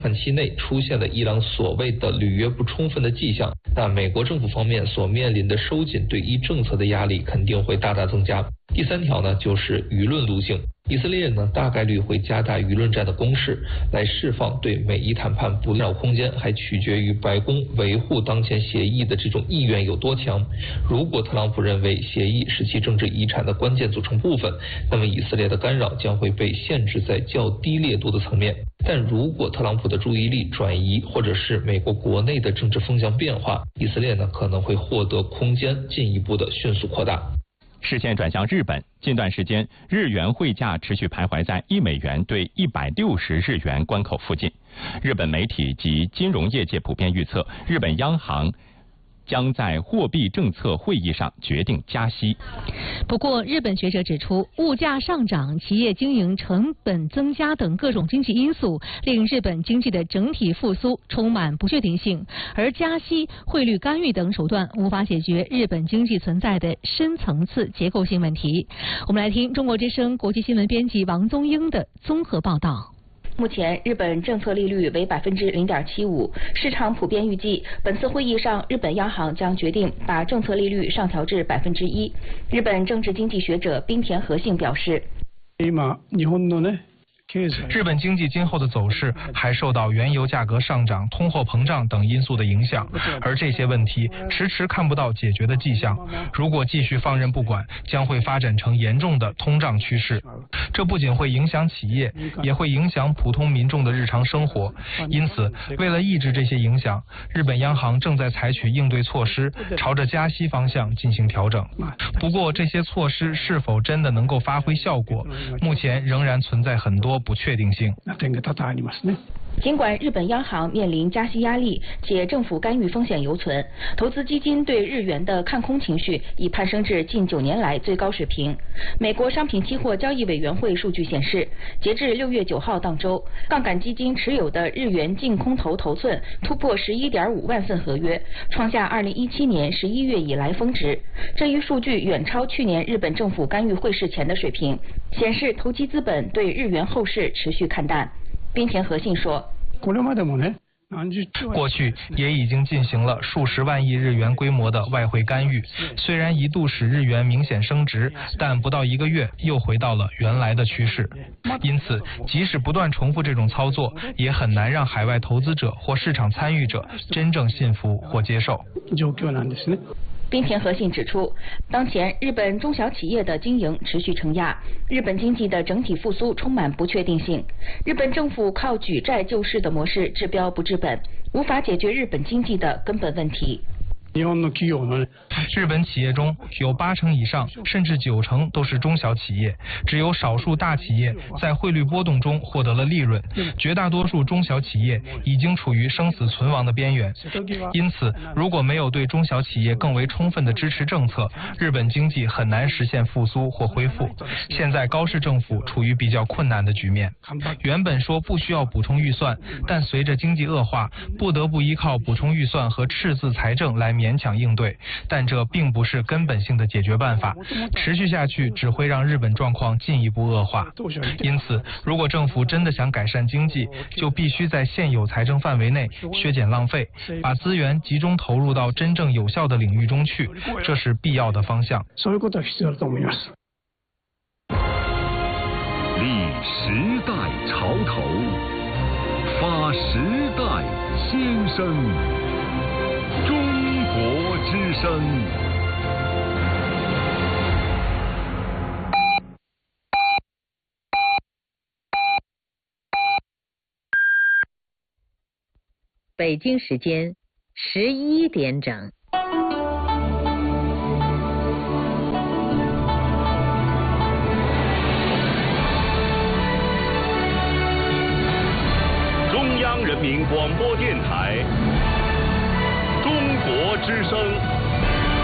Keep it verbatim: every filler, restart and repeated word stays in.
短期内出现了伊朗所谓的履约不充分的迹象，那美国政府方面所面临的收紧对伊政策的压力肯定会大大增加。第三条呢，就是舆论路径。以色列呢大概率会加大舆论战的攻势，来释放对美伊谈判不利空间，还取决于白宫维护当前协议的这种意愿有多强。如果特朗普认为协议是其政治遗产的关键组成部分，那么以色列的干扰将会被限制在较低烈度的层面。但如果特朗普的注意力转移，或者是美国国内的政治风向变化，以色列呢可能会获得空间，进一步的迅速扩大。 视线转向日本，近段时间日元汇价持续徘徊在一美元兑一百六十日元关口附近。日本媒体及金融业界普遍预测，日本央行将在货币政策会议上决定加息。 不过，日本学者指出，物价上涨、企业经营成本增加等各种经济因素，令日本经济的整体复苏充满不确定性，而加息、汇率干预等手段无法解决日本经济存在的深层次结构性问题。我们来听中国之声国际新闻编辑王宗英的综合报道。 目前，日本政策利率为百分之零点七五，市场普遍预计本次会议上，日本央行将决定把政策利率上调至百分之一。日本政治经济学者滨田和信表示， 日本经济今后的走势还受到原油价格上涨、通货膨胀等因素的影响，而这些问题迟迟看不到解决的迹象。如果继续放任不管，将会发展成严重的通胀趋势。这不仅会影响企业，也会影响普通民众的日常生活。因此，为了抑制这些影响，日本央行正在采取应对措施，朝着加息方向进行调整。不过，这些措施是否真的能够发挥效果，目前仍然存在很多不确定性。 尽管日本央行面临加息压力，且政府干预风险犹存，投资基金对日元的看空情绪已攀升至近九年来最高水平。美国商品期货交易委员会数据显示，截至六月九号当周，杠杆基金持有的日元净空头头寸突破十一点五万份合约，创下二零一七年十一月以来峰值。这一数据远超去年日本政府干预汇市前的水平，显示投机资本对日元后市持续看淡。滨田和信说， 过去也已经进行了数十万亿日元规模的外汇干预，虽然一度使日元明显升值，但不到一个月又回到了原来的趋势。因此，即使不断重复这种操作，也很难让海外投资者或市场参与者真正信服或接受。 滨田和信指出，当前日本中小企业的经营持续承压，日本经济的整体复苏充满不确定性。日本政府靠举债救市的模式治标不治本，无法解决日本经济的根本问题。 日本企业中有八成以上甚至九成都是中小企业，只有少数大企业在汇率波动中获得了利润，绝大多数中小企业已经处于生死存亡的边缘。因此，如果没有对中小企业更为充分的支持政策，日本经济很难实现复苏或恢复。现在高市政府处于比较困难的局面，原本说不需要补充预算，但随着经济恶化，不得不依靠补充预算和赤字财政来勉强应对，但这并不是根本性的解决办法，持续下去只会让日本状况进一步恶化。因此，如果政府真的想改善经济，就必须在现有财政范围内削减浪费，把资源集中投入到真正有效的领域中去，这是必要的方向。 立时代潮头，发时代先声。中国之声。 北京时间十一点整。 中央人民广播电台。中国之声。